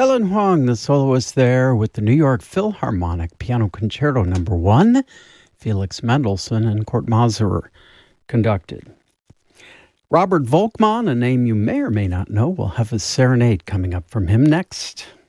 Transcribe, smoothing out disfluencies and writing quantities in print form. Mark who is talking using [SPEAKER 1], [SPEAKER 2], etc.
[SPEAKER 1] Ellen Huang, the soloist there with the New York Philharmonic Piano Concerto No. 1, Felix Mendelssohn and Kurt Masur conducted. Robert Volkmann, a name you may or may not know, will have a serenade coming up from him next.